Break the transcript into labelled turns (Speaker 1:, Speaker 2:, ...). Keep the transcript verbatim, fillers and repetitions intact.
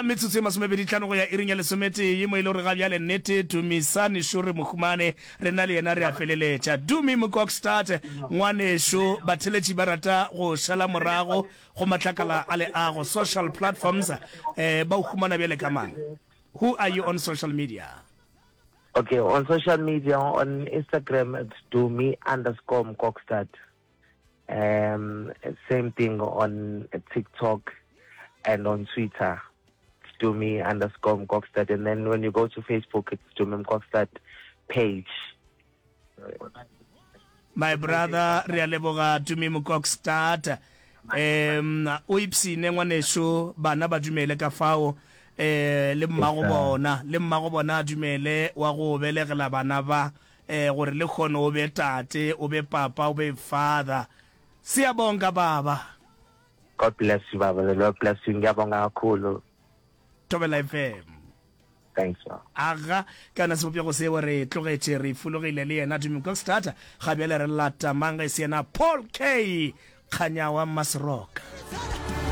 Speaker 1: metsotso e masomebedi tlhano go ya iring ya lesomete ye mo ile gore ga bjale nnete Dumisane Shuri Mokhumane re na le yena re a feleletša Dumi Mokokstad ngwanesho batheletši ba rata go šala morago go matlakala a le ago social platforms eh ba o humana bjale ka mang. Who are you on social media?
Speaker 2: Okay, on social media, on Instagram, it's Dumi underscore Mokokstad. Um, same thing on TikTok and on Twitter. It's Dumi underscore Mokokstad. And then when you go to Facebook, it's Dumi Mokokstad page.
Speaker 1: My brother, Realeboga Dumi Mokokstad. Um, o ipsine ngwanesho bana ba dumele ka fao. Eh le mmago bona le mmago bona dumele wa go belegela bana ba eh gore le khone o be tate o be papa o be father. Siyabonga baba.
Speaker 2: God bless you baba. The Lord bless you. Ngiyabonga kakhulu.
Speaker 1: Thobela F M.
Speaker 2: Thanks sir.
Speaker 1: Aga kana se bopego se re tlogetse re fulogile le yena Dumi Mokokstad ga bele re lata manga se yena Paul K Khanyawa Masrock.